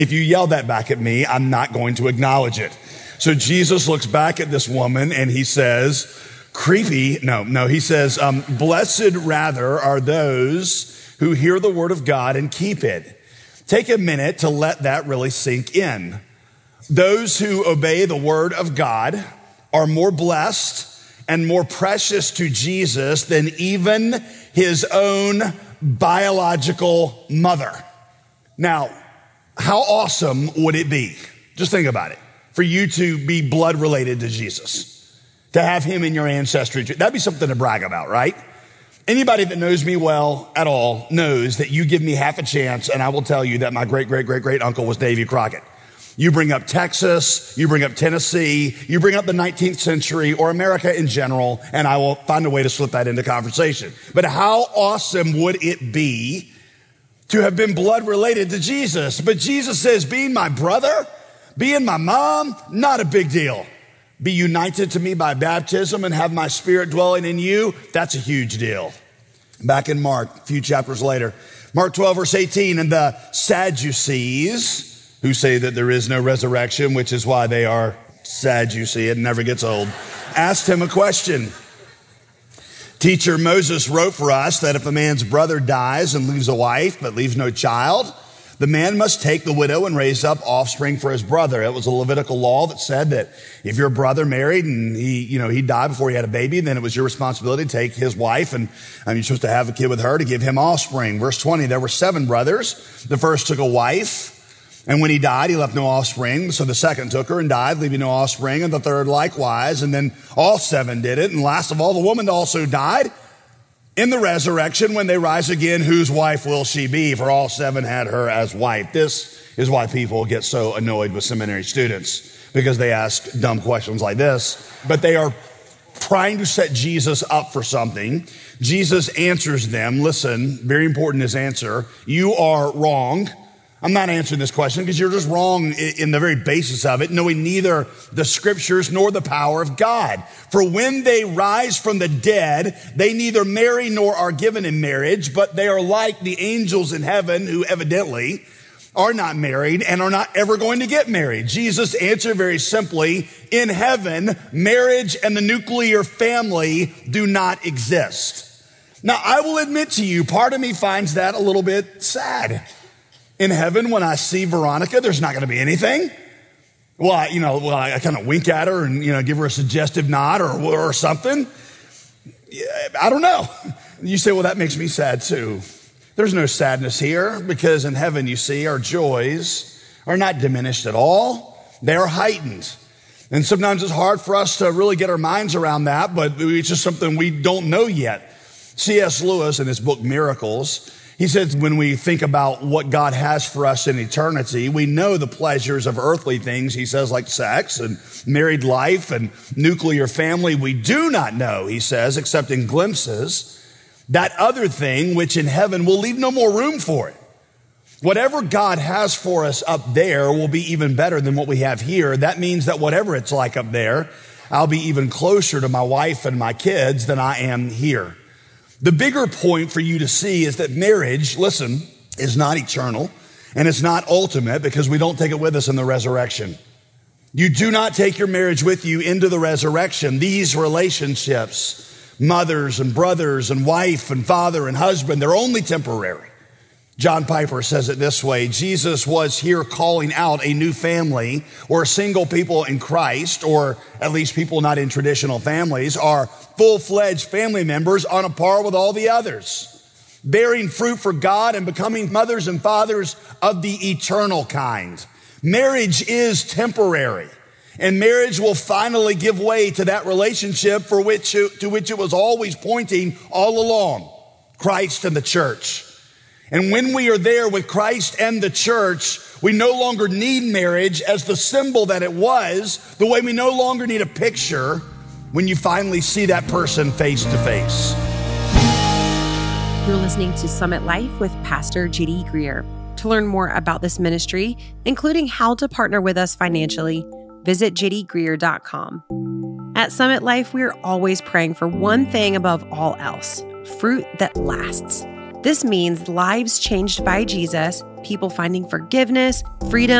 If you yell that back at me, I'm not going to acknowledge it. So Jesus looks back at this woman and he says, he says, blessed rather are those who hear the word of God and keep it. Take a minute to let that really sink in. Those who obey the word of God are more blessed and more precious to Jesus than even his own biological mother. Now, how awesome would it be? Just think about it. For you to be blood related to Jesus, to have him in your ancestry. That'd be something to brag about, right? Anybody that knows me well at all knows that you give me half a chance and I will tell you that my great uncle was Davy Crockett. You bring up Texas, you bring up Tennessee, you bring up the 19th century or America in general, and I will find a way to slip that into conversation. But how awesome would it be to have been blood related to Jesus? But Jesus says, being my brother, being my mom, not a big deal. Be united to me by baptism and have my spirit dwelling in you, that's a huge deal. Back in Mark, a few chapters later, Mark 12, verse 18, and the Sadducees, who say that there is no resurrection, which is why they are sad, you see, it never gets old, asked him a question. Teacher, Moses wrote for us that if a man's brother dies and leaves a wife but leaves no child, the man must take the widow and raise up offspring for his brother. It was a Levitical law that said that if your brother married and he died before he had a baby, then it was your responsibility to take his wife and you're supposed to have a kid with her to give him offspring. Verse 20, there were 7 brothers. The first took a wife, and when he died, he left no offspring. So the second took her and died, leaving no offspring, and the third likewise. And then all 7 did it. And last of all, the woman also died. In the resurrection, when they rise again, whose wife will she be? For all 7 had her as wife. This is why people get so annoyed with seminary students, because they ask dumb questions like this. But they are trying to set Jesus up for something. Jesus answers them. Listen, very important, his answer. You are wrong. I'm not answering this question because you're just wrong in the very basis of it, knowing neither the scriptures nor the power of God. For when they rise from the dead, they neither marry nor are given in marriage, but they are like the angels in heaven who evidently are not married and are not ever going to get married. Jesus answered very simply, in heaven, marriage and the nuclear family do not exist. Now, I will admit to you, part of me finds that a little bit sad. In heaven, when I see Veronica, there's not going to be anything. Well, I kind of wink at her and, give her a suggestive nod or something. I don't know. You say, well, that makes me sad too. There's no sadness here because in heaven, you see, our joys are not diminished at all. They are heightened. And sometimes it's hard for us to really get our minds around that, but it's just something we don't know yet. C.S. Lewis, in his book Miracles, he says when we think about what God has for us in eternity, we know the pleasures of earthly things, he says, like sex and married life and nuclear family. We do not know, he says, except in glimpses, that other thing which in heaven will leave no more room for it. Whatever God has for us up there will be even better than what we have here. That means that whatever it's like up there, I'll be even closer to my wife and my kids than I am here. The bigger point for you to see is that marriage, listen, is not eternal and it's not ultimate because we don't take it with us in the resurrection. You do not take your marriage with you into the resurrection. These relationships, mothers and brothers and wife and father and husband, they're only temporary. John Piper says it this way: Jesus was here calling out a new family where single people in Christ, or at least people not in traditional families, are full-fledged family members on a par with all the others, bearing fruit for God and becoming mothers and fathers of the eternal kind. Marriage is temporary, and marriage will finally give way to that relationship to which it was always pointing all along, Christ and the church. And when we are there with Christ and the church, we no longer need marriage as the symbol that it was, the way we no longer need a picture when you finally see that person face to face. You're listening to Summit Life with Pastor J.D. Greear. To learn more about this ministry, including how to partner with us financially, visit jdgreear.com. At Summit Life, we are always praying for one thing above all else: fruit that lasts. This means lives changed by Jesus people finding forgiveness, freedom,